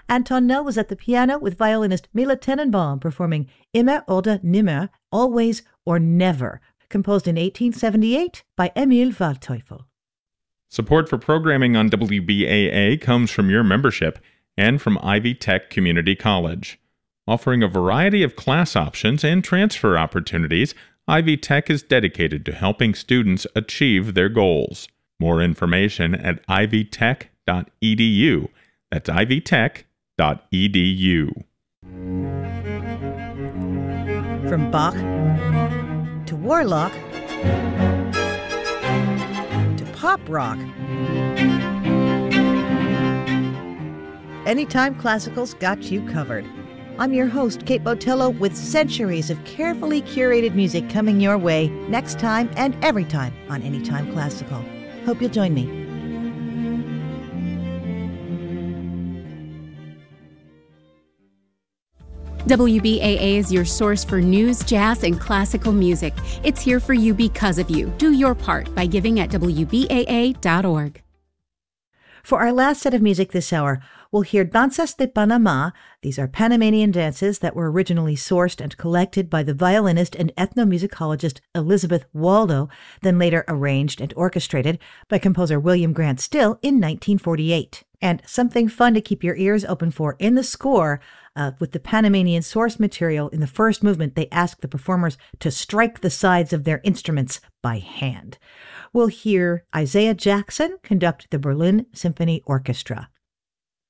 Anton Nell was at the piano with violinist Mila Tenenbaum performing Immer oder Nimmer, Always or Never, composed in 1878 by Emil Waldteufel. Support for programming on WBAA comes from your membership and from Ivy Tech Community College. Offering a variety of class options and transfer opportunities, Ivy Tech is dedicated to helping students achieve their goals. More information at ivytech.edu. That's ivytech.edu. From Bach to Warlock to pop rock. Anytime Classical's got you covered. I'm your host, Kate Botello, with centuries of carefully curated music coming your way next time and every time on Anytime Classical. Hope you'll join me. WBAA is your source for news, jazz, and classical music. It's here for you because of you. Do your part by giving at WBAA.org. For our last set of music this hour, we'll hear Danzas de Panama. These are Panamanian dances that were originally sourced and collected by the violinist and ethnomusicologist Elizabeth Waldo, then later arranged and orchestrated by composer William Grant Still in 1948. And something fun to keep your ears open for in the score, with the Panamanian source material in the first movement, they ask the performers to strike the sides of their instruments by hand. We'll hear Isaiah Jackson conduct the Berlin Symphony Orchestra.